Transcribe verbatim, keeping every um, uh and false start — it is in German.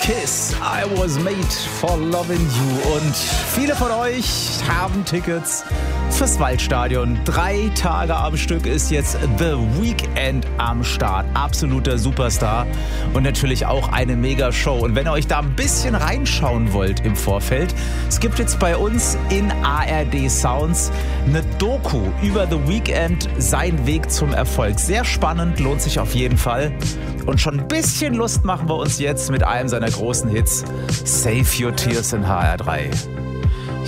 Kiss, I was made for loving you. Und viele von euch haben Tickets fürs Waldstadion. Drei Tage am Stück ist jetzt The Weeknd am Start. Absoluter Superstar und natürlich auch eine Mega-Show. Und wenn ihr euch da ein bisschen reinschauen wollt im Vorfeld, es gibt jetzt bei uns in A R D Sounds eine Doku über The Weeknd, sein Weg zum Erfolg. Sehr spannend, lohnt sich auf jeden Fall. Und schon ein bisschen Lust machen wir uns jetzt mit einem seiner großen Hits. Save Your Tears in H R drei.